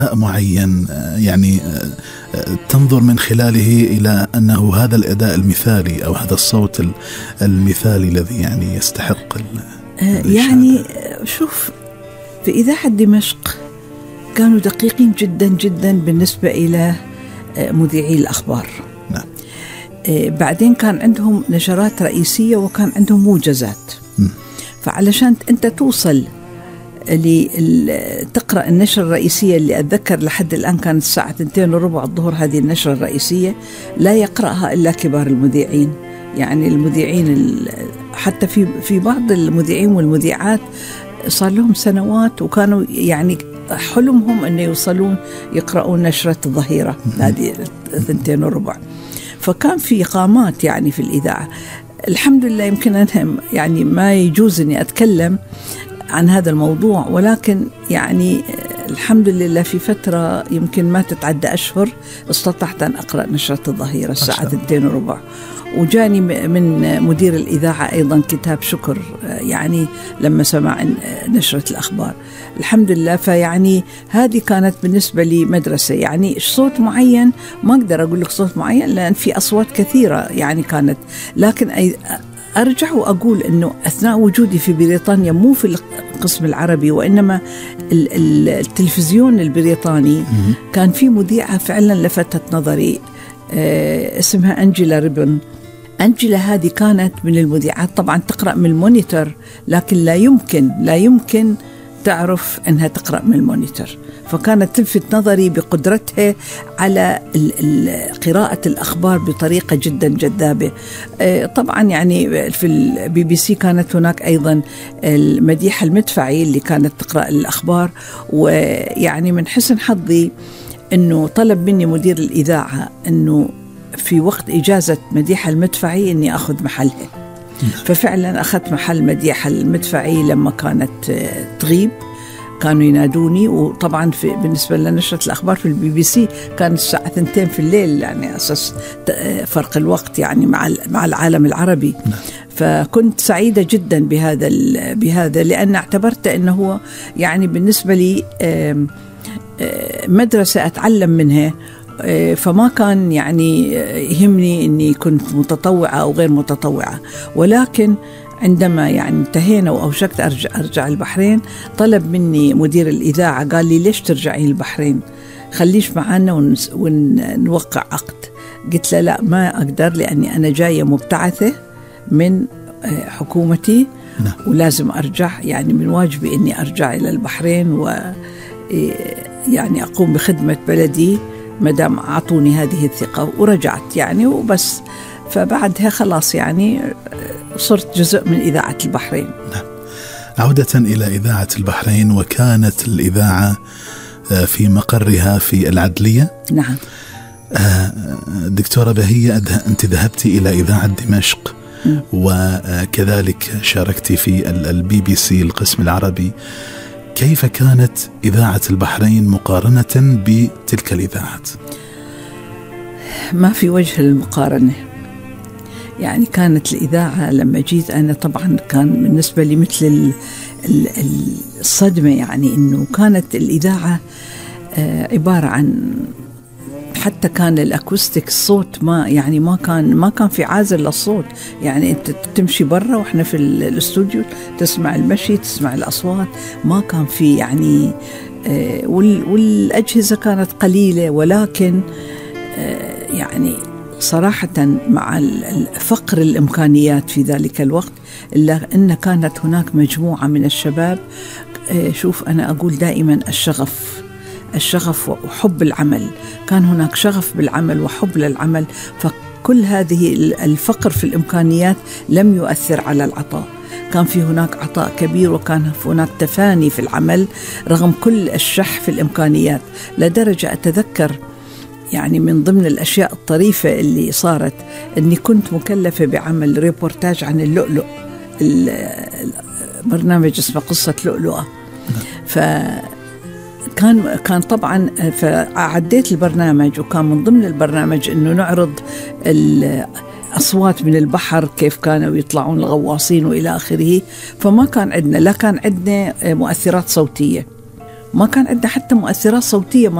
معين يعني تنظر من خلاله إلى أنه هذا الأداء المثالي أو هذا الصوت المثالي الذي يعني يستحق يعني شوف، في إذاعة دمشق كانوا دقيقين جدا جدا بالنسبة إلى مذيعي الأخبار. نعم. بعدين كان عندهم نشرات رئيسية وكان عندهم موجزات. فعلشان أنت توصل تقرأ النشرة الرئيسية اللي أتذكر لحد الآن كانت الساعة 2:15 الظهر، هذه النشرة الرئيسية لا يقرأها إلا كبار المذيعين. يعني المذيعين حتى في بعض المذيعين والمذيعات صار لهم سنوات وكانوا يعني حلمهم أن يوصلون يقرأون نشرة الظهيرة هذه 2:15. فكان في قامات يعني في الإذاعة. الحمد لله يمكن أنا يعني ما يجوز أني أتكلم عن هذا الموضوع، ولكن يعني الحمد لله في فترة يمكن ما تتعدى أشهر استطعت أن أقرأ نشرة الظهيرة الساعة 2:15. وجاني من مدير الإذاعة أيضا كتاب شكر يعني لما سمع نشرة الأخبار. الحمد لله. فيعني هذه كانت بالنسبة لي مدرسة. يعني صوت معين ما أقدر أقول لك صوت معين لأن في أصوات كثيرة يعني كانت، لكن أرجع وأقول أنه أثناء وجودي في بريطانيا مو في القسم العربي وإنما التلفزيون البريطاني كان في مذيعة فعلا لفتت نظري اسمها أنجيلا ريبن. أنجيلا هذه كانت من المذيعات طبعا تقرأ من المونيتور، لكن لا يمكن تعرف أنها تقرأ من المونيتور. فكانت تلفت نظري بقدرتها على قراءة الأخبار بطريقة جدا جذابة. طبعا يعني في البي بي سي كانت هناك أيضا المديحة المدفعي اللي كانت تقرأ الأخبار. ويعني من حسن حظي أنه طلب مني مدير الإذاعة أنه في وقت إجازة مديحة المدفعي أني أخذ محلها. ففعلا أخذت محل مديحة المدفعي لما كانت تغيب، كانوا ينادوني. وطبعا بالنسبة لنشرة الأخبار في البي بي سي كانت الساعة 2 في الليل، يعني أساس فرق الوقت يعني مع العالم العربي. فكنت سعيدة جدا بهذا لأن اعتبرت أنه هو يعني بالنسبة لي مدرسة أتعلم منها. فما كان يعني يهمني أني كنت متطوعة أو غير متطوعة. ولكن عندما يعني انتهينا وأوشكت أرجع البحرين، طلب مني مدير الإذاعة قال لي ليش ترجعين البحرين، خليش معنا ونوقع عقد. قلت له لا ما أقدر لأني أنا جاية مبتعثة من حكومتي ولازم أرجع، يعني من واجبي أني أرجع إلى البحرين ويعني أقوم بخدمة بلدي مدام أعطوني هذه الثقة. ورجعت يعني وبس. فبعدها خلاص يعني صرت جزء من إذاعة البحرين. نعم. عودة إلى إذاعة البحرين، وكانت الإذاعة في مقرها في العدلية. نعم. دكتورة بهية، أنت ذهبت إلى إذاعة دمشق وكذلك شاركت في البي بي سي القسم العربي. كيف كانت إذاعة البحرين مقارنة بتلك الإذاعات؟ ما في وجه للمقارنة. يعني كانت الإذاعة لما جيت أنا طبعا كان بالنسبة لي مثل الصدمة، يعني إنه كانت الإذاعة عبارة عن حتى كان الأكوستيك الصوت ما كان في عازل للصوت. يعني أنت تمشي برا وإحنا في الاستوديو تسمع المشي، تسمع الأصوات، ما كان في يعني والأجهزة كانت قليلة. ولكن يعني صراحة مع فقر الإمكانيات في ذلك الوقت إلا أن كانت هناك مجموعة من الشباب. شوف أنا أقول دائما الشغف وحب العمل. كان هناك شغف بالعمل وحب للعمل. فكل هذه الفقر في الإمكانيات لم يؤثر على العطاء. كان في هناك عطاء كبير وكان هناك تفاني في العمل رغم كل الشح في الإمكانيات. لدرجة أتذكر يعني من ضمن الأشياء الطريفة اللي صارت أني كنت مكلفة بعمل ريبورتاج عن اللؤلؤ، برنامج اسمه قصة لؤلؤة. كان طبعا فعديت البرنامج، وكان من ضمن البرنامج أنه نعرض الأصوات من البحر كيف كانوا يطلعون الغواصين وإلى آخره. فما كان عندنا، لا كان عندنا مؤثرات صوتية. ما كان عندنا حتى مؤثرات صوتية